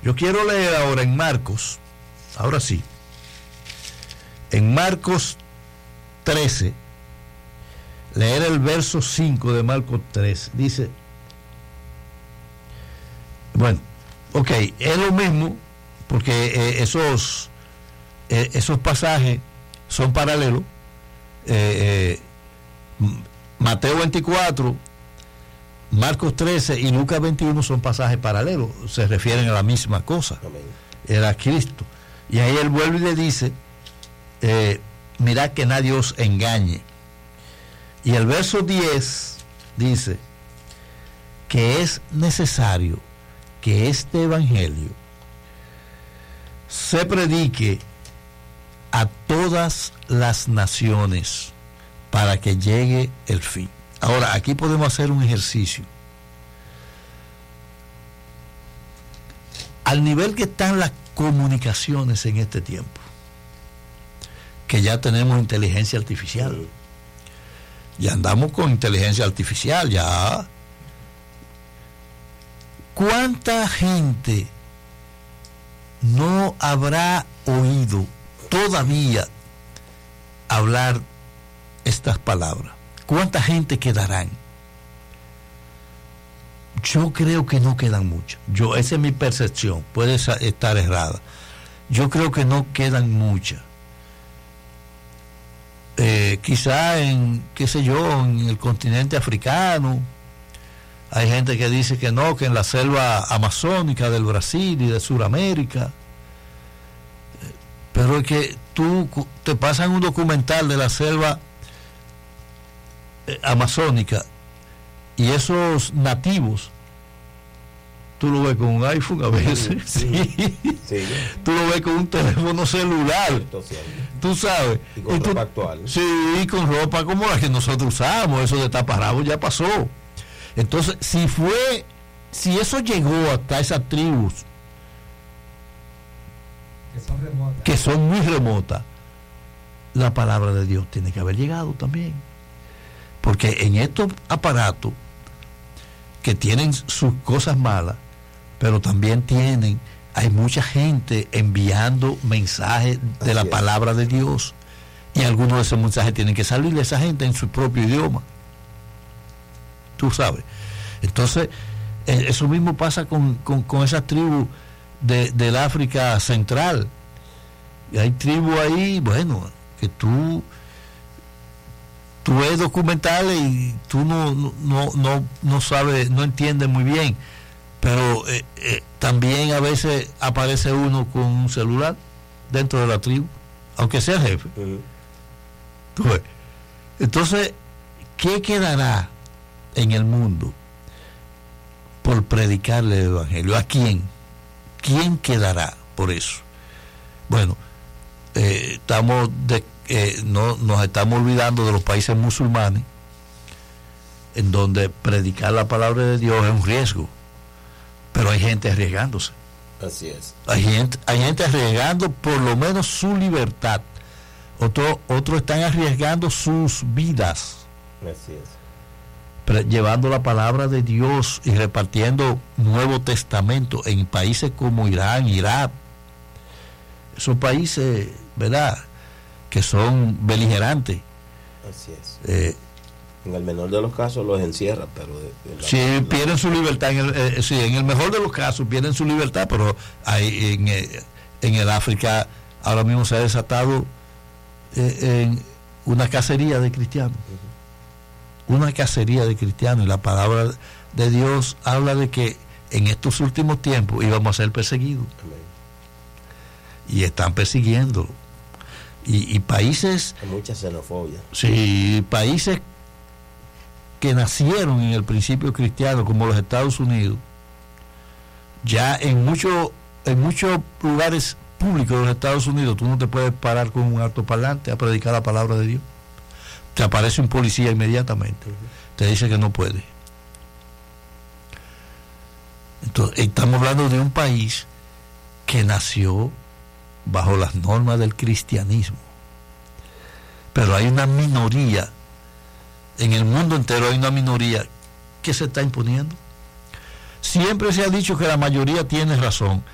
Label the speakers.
Speaker 1: Yo quiero leer ahora en Marcos, ahora sí, en Marcos 13, leer el verso 5 de Marcos 13. Dice, bueno, ok, es lo mismo, porque esos pasajes son paralelos. Mateo 24, Marcos 13 y Lucas 21 son pasajes paralelos, se refieren a la misma cosa. Amén. Era Cristo. Y ahí él vuelve y le dice, mirad que nadie os engañe. Y el verso 10 dice que es necesario que este evangelio se predique a todas las naciones para que llegue el fin. Ahora, aquí podemos hacer un ejercicio. Al nivel que están las comunicaciones en este tiempo, que ya tenemos inteligencia artificial, ya andamos con inteligencia artificial, ya. ¿Cuánta gente no habrá oído todavía hablar estas palabras? ¿Cuánta gente quedarán? Yo creo que no quedan muchas. Esa es mi percepción, puede estar errada. Yo creo que no quedan muchas. Quizá en el continente africano hay gente que dice que no, que en la selva amazónica del Brasil y de Sudamérica. Pero es que tú te pasan un documental de la selva amazónica y esos nativos, tú lo ves con un iPhone a veces, sí. Tú lo ves con un teléfono celular, tú sabes,
Speaker 2: y con ropa actual,
Speaker 1: sí, con ropa como la que nosotros usamos, eso de taparrabos ya pasó. Entonces, si eso llegó hasta esas tribus que son muy remotas, la palabra de Dios tiene que haber llegado también, porque en estos aparatos que tienen sus cosas malas, pero también hay mucha gente enviando mensajes de la palabra de Dios, y algunos de esos mensajes tienen que salirle a esa gente en su propio idioma, tú sabes. Entonces eso mismo pasa con esas tribus del África Central. Y hay tribus ahí, bueno, que tú ves documentales y tú no sabes, no entiendes muy bien, pero también a veces aparece uno con un celular dentro de la tribu, aunque sea el jefe. ¿Tú ves? Entonces, ¿qué quedará en el mundo por predicarle el evangelio? ¿A quién? ¿Quién quedará por eso? Bueno, nos estamos olvidando de los países musulmanes, en donde predicar la palabra de Dios es un riesgo, pero hay gente arriesgándose.
Speaker 2: Así es.
Speaker 1: Hay gente arriesgando por lo menos su libertad. Otros están arriesgando sus vidas.
Speaker 2: Así es.
Speaker 1: Llevando la palabra de Dios y repartiendo Nuevo Testamento en países como Irán, Irak, esos países, ¿verdad?, que son beligerantes.
Speaker 2: Así es. En el menor de los casos los encierran, pero
Speaker 1: sí, pierden su libertad. En el mejor de los casos pierden su libertad, pero en el África ahora mismo se ha desatado en una cacería de cristianos. Una cacería de cristianos, y la palabra de Dios habla de que en estos últimos tiempos íbamos a ser perseguidos. Amén. Y están persiguiendo. Y países...
Speaker 2: Hay mucha xenofobia.
Speaker 1: Sí, países que nacieron en el principio cristiano, como los Estados Unidos, ya en muchos lugares públicos de los Estados Unidos, tú no te puedes parar con un altoparlante a predicar la palabra de Dios. Te aparece un policía inmediatamente, te dice que no puede. Entonces, estamos hablando de un país que nació bajo las normas del cristianismo, pero hay una minoría, en el mundo entero hay una minoría que se está imponiendo. Siempre se ha dicho que la mayoría tiene razón,